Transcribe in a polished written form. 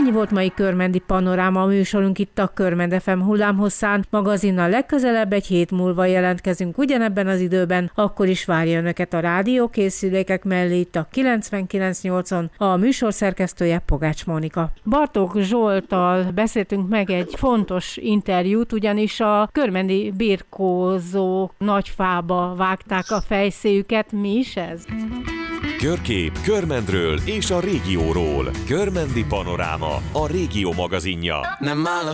Ennyi volt mai Körmendi Panoráma, a műsorunk itt a Körmend FM hullámhosszán. Magazinnal legközelebb egy hét múlva jelentkezünk ugyanebben az időben, akkor is várja Önöket a rádiókészülékek mellé itt a 99.8-on, a műsor szerkesztője Pogács Mónika. Bartók Zsolttal beszéltünk meg egy fontos interjút, ugyanis a körmendi birkózók nagy fába vágták a fejszéjüket. Mi is ez? Körkép Körmendről és a régióról. Körmendi Panoráma, a régió magazinja. Nem áll a